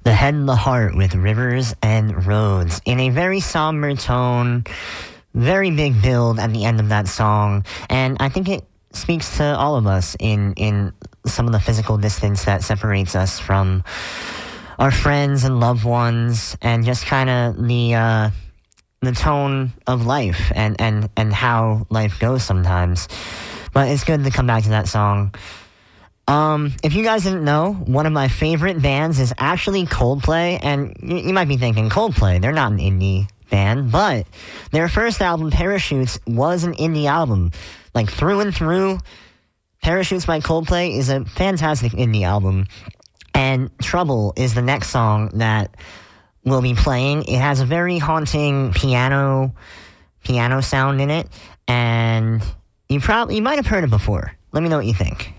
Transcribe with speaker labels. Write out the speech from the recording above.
Speaker 1: The Head and the Heart with Rivers and Roads in a very somber tone, very big build at the end of that song, and I think it speaks to all of us in some of the physical distance that separates us from our friends and loved ones, and just kind of the tone of life and how life goes sometimes. But it's good to come back to that song. If you guys didn't know, one of my favorite bands is actually Coldplay, and you might be thinking, Coldplay, they're not an indie band, but their first album, Parachutes, was an indie album. Like, through and through, Parachutes by Coldplay is a fantastic indie album, and Trouble is the next song that we'll be playing. It has a very haunting piano sound in it, and you might have heard it before. Let me know what you think.